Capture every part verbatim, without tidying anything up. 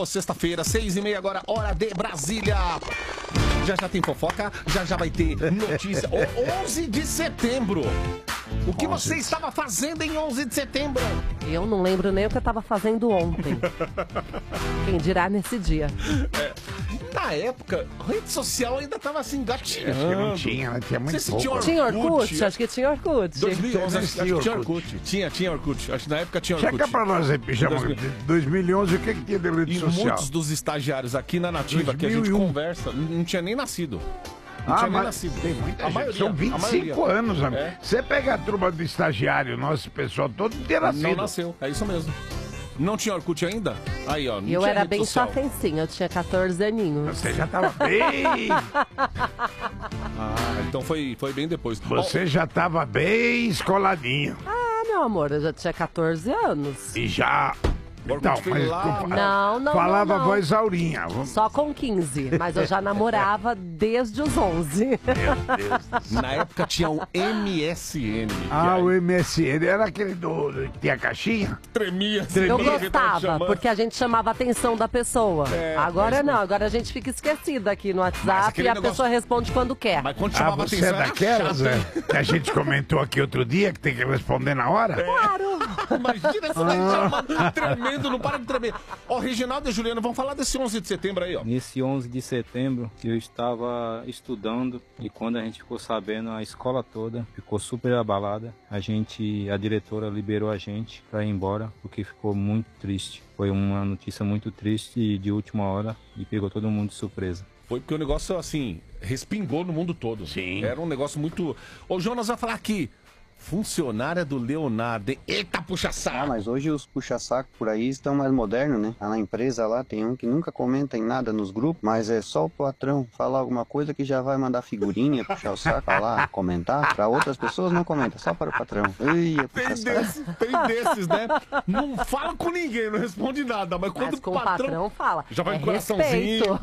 sexta-feira, seis e meia agora, hora de Brasília. Já já tem fofoca, já já vai ter notícia. O onze de setembro. O que você estava fazendo em onze de setembro? Eu não lembro nem o que eu estava fazendo ontem. Quem dirá nesse dia. É, na época, a rede social ainda estava assim, gatinhando. Acho que não tinha, né? Tinha muito pouco. Tinha Tinha Orkut? Acho que tinha Orkut. dois mil e onze, acho que tinha Orkut. Tinha, tinha Orkut. Acho que na época tinha Orkut. Chega pra nós aí, Pijama. dois mil e onze, o que, que tinha de rede e social? Muitos dos estagiários aqui na Nativa, que a gente conversa, não tinha nem nascido. Não ah, tinha nem mas nascido. Tem muita a gente. maioria, São vinte e cinco anos, amigo. É. Você pega a turma do estagiário, nosso pessoal todo ter nascido. Não nasceu, é isso mesmo. Não tinha Orkut ainda? Aí, ó. Não eu tinha era rede bem social. chafencinha, eu tinha catorze aninhos. Você já tava bem. Ah, então foi, foi bem depois. Você oh. já tava bem escoladinho. Ah, meu amor, eu já tinha catorze anos. E já... Então, mas, lá... Não, não, falava não, não. voz aurinha. Só com quinze, mas eu já namorava desde os onze. Meu Deus do céu. Na época tinha o M S N. Ah, aí... o M S N era aquele do, do que tinha a caixinha? Tremia, tremia. Eu gostava, porque a gente chamava a atenção da pessoa. É, agora não, agora a gente fica esquecida aqui no WhatsApp e a negócio... pessoa responde quando quer. Mas quando chamava ah, você atenção, é daquelas, é? Que a gente comentou aqui outro dia, que tem que responder na hora? É. Claro! Imagina essa daí chamando, tremendo, não para de tremer. Ó, Reginaldo e Juliano, vamos falar desse onze de setembro aí, ó. Nesse onze de setembro, eu estava estudando e quando a gente ficou sabendo, a escola toda ficou super abalada. A gente, a diretora liberou a gente para ir embora, porque ficou muito triste. Foi uma notícia muito triste e de última hora e pegou todo mundo de surpresa. Foi porque o negócio, assim, respingou no mundo todo. Sim. Era um negócio muito... O Jonas vai falar aqui. Funcionária do Leonardo, hein? Eita, puxa-saco! Ah, mas hoje os puxa-saco por aí estão mais modernos, né? Lá na empresa lá tem um que nunca comenta em nada nos grupos, mas é só o patrão falar alguma coisa que já vai mandar figurinha, puxar o saco, falar, comentar. Para outras pessoas não comenta, só para o patrão. Ei, é tem, desses, tem desses, né? Não fala com ninguém, não responde nada, mas quando mas com o patrão, patrão fala, já vai é um coraçãozinho.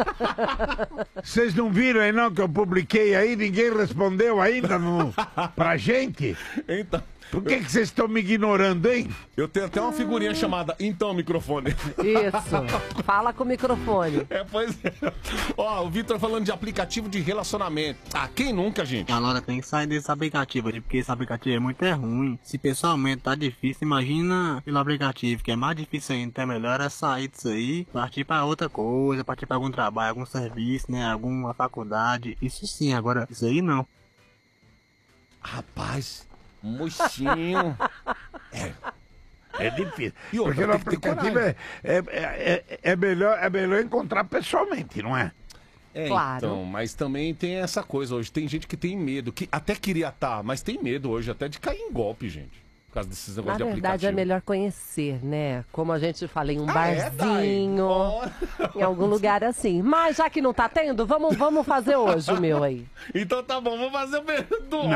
Vocês não viram aí não que eu publiquei aí? Ninguém respondeu ainda no... pra gente? Então, por que que vocês estão me ignorando, hein? Eu tenho até uma figurinha chamada Então Microfone. Isso, fala com o microfone. É, pois é. Ó, o Vitor falando de aplicativo de relacionamento. Ah, quem nunca, gente? A Laura tem que sair desse aplicativo ali, porque esse aplicativo é muito é ruim. Se pessoalmente tá difícil, imagina pelo aplicativo, que é mais difícil ainda. Então é melhor é sair disso aí, partir pra outra coisa, partir pra algum trabalho, algum serviço, né, alguma faculdade. Isso sim, agora isso aí não. Rapaz, mochinho. É. É difícil. E outra, porque no aplicativo é, é, é, é, melhor, é melhor encontrar pessoalmente, não é? É, claro. Então, mas também tem essa coisa hoje. Tem gente que tem medo, que até queria estar, mas tem medo hoje até de cair em golpe, gente. Por causa desses negócios de aplicativo. Na verdade é melhor conhecer, né? Como a gente fala, em um ah, barzinho, é, em algum lugar assim. Mas já que não tá tendo, vamos, vamos fazer hoje o meu aí. Então tá bom, vamos fazer o do